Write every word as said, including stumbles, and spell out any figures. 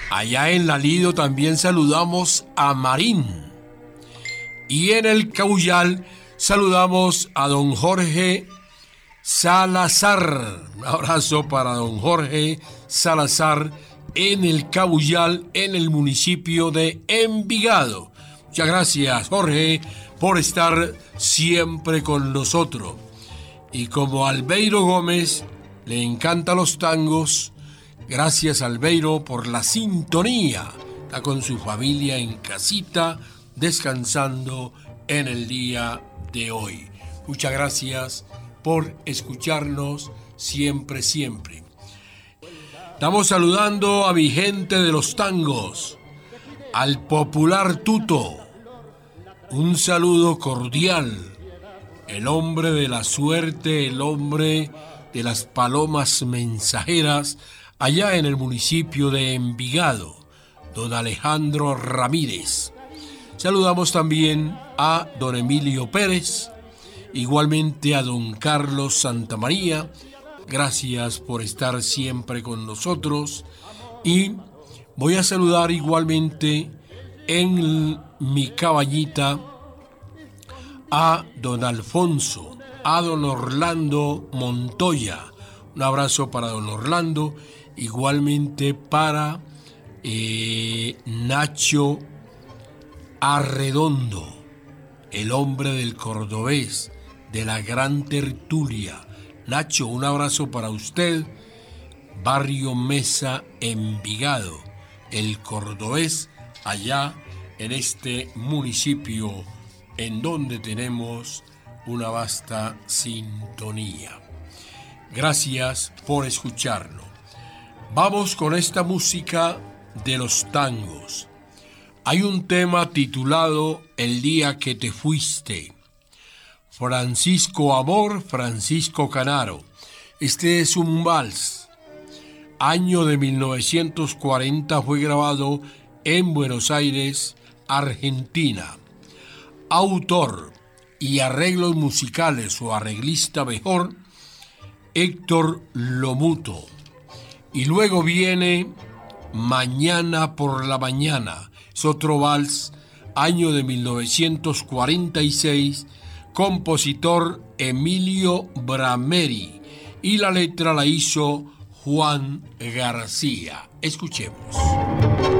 Allá en la Lido también saludamos a Marín. Y en el Caullal saludamos a don Jorge Salazar. Un abrazo para don Jorge Salazar en el Caullal, en el municipio de Envigado. Muchas gracias, Jorge, por estar siempre con nosotros. Y como Albeiro Gómez le encantan los tangos, gracias, Albeiro, por la sintonía. Está con su familia en casita, descansando en el día de hoy. Muchas gracias por escucharnos siempre, siempre. Estamos saludando a mi gente de los tangos, al popular Tuto. Un saludo cordial. El hombre de la suerte, el hombre de las palomas mensajeras, allá en el municipio de Envigado, don Alejandro Ramírez. Saludamos también a don Emilio Pérez, igualmente a don Carlos Santamaría. Gracias por estar siempre con nosotros. Y voy a saludar igualmente en mi caballita a don Alfonso, a don Orlando Montoya. Un abrazo para don Orlando, igualmente para eh, Nacho Arredondo, el hombre del cordobés, de la gran tertulia. Nacho, un abrazo para usted. Barrio Mesa, Envigado, el cordobés, allá en este municipio en donde tenemos una vasta sintonía. Gracias por escucharnos. Vamos con esta música de los tangos. Hay un tema titulado El día que te fuiste. Francisco Amor, Francisco Canaro. Este es un vals. Año de mil novecientos cuarenta, fue grabado en Buenos Aires, Argentina. Autor y arreglos musicales o arreglista mejor, Héctor Lomuto. Y luego viene Mañana por la Mañana. Es otro vals, año de mil novecientos cuarenta y seis, compositor Emilio Brameri. Y la letra la hizo Juan García. Escuchemos.